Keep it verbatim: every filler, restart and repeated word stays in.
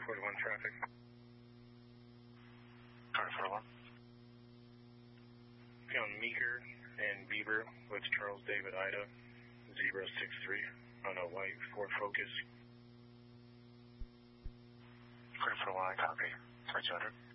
forty-one traffic. Car forty-one. Be on Meeker and Beaver with Charles David Ida, zero six three on a white Ford Focus. Car forty-one, I copy. three two hundred.